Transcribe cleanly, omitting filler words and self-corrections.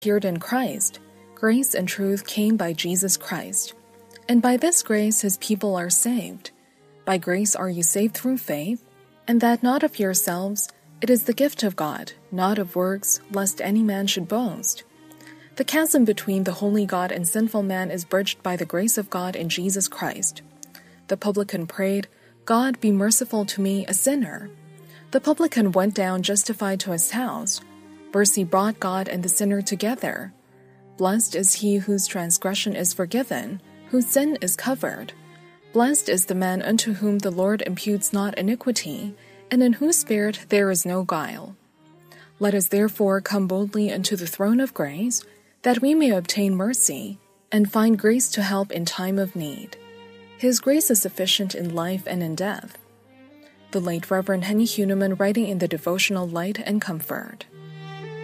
appeared in Christ. Grace and truth came by Jesus Christ. And by this grace his people are saved. By grace are you saved through faith, and that not of yourselves, it is the gift of God, not of works, lest any man should boast. The chasm between the holy God and sinful man is bridged by the grace of God in Jesus Christ. The publican prayed, God, be merciful to me, a sinner. The publican went down justified to his house. Mercy brought God and the sinner together. Blessed is he whose transgression is forgiven, whose sin is covered. Blessed is the man unto whom the Lord imputes not iniquity, and in whose spirit there is no guile. Let us therefore come boldly unto the throne of grace, that we may obtain mercy, and find grace to help in time of need. His grace is sufficient in life and in death. The late Reverend Henny Huneman, writing in the devotional Light and Comfort.